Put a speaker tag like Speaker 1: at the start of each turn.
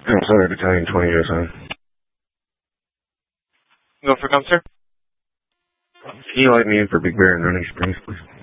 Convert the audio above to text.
Speaker 1: Sorry, Battalion 20 years on.
Speaker 2: Go for come, sir.
Speaker 1: Can you light me in for Big Bear and Running Springs, please?